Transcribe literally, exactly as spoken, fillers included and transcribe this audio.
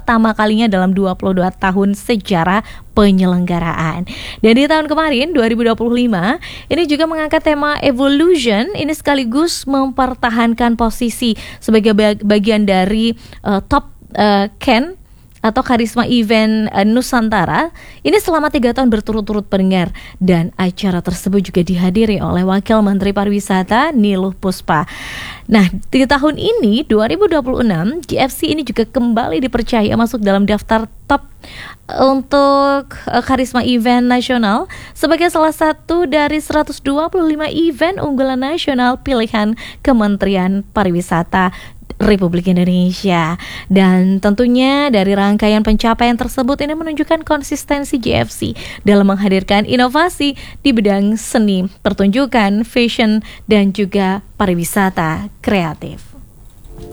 pertama kalinya dalam dua puluh dua tahun sejarah penyelenggaraan. Dan di tahun kemarin dua ribu dua puluh lima ini juga mengangkat tema Evolution, ini sekaligus mempertahankan posisi sebagai bagian dari uh, top uh, Ken atau Karisma Event uh, Nusantara ini selama tiga tahun berturut-turut berdengar, dan acara tersebut juga dihadiri oleh Wakil Menteri Pariwisata Niluh Puspa. Nah, di tahun ini dua ribu dua puluh enam G F C ini juga kembali dipercaya masuk dalam daftar top untuk uh, Karisma Event Nasional sebagai salah satu dari seratus dua puluh lima event unggulan nasional pilihan Kementerian Pariwisata Republik Indonesia. Dan tentunya dari rangkaian pencapaian tersebut ini menunjukkan konsistensi G F C dalam menghadirkan inovasi di bidang seni, pertunjukan, fashion, dan juga pariwisata kreatif.